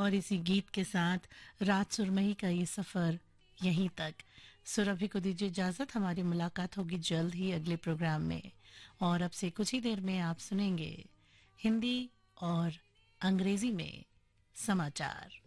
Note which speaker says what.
Speaker 1: और इसी गीत के साथ रात सुरमई का ये सफर यहीं तक। सुरभि को दीजिए इजाजत, हमारी मुलाकात होगी जल्द ही अगले प्रोग्राम में। और अब से कुछ ही देर में आप सुनेंगे हिंदी और अंग्रेजी में समाचार।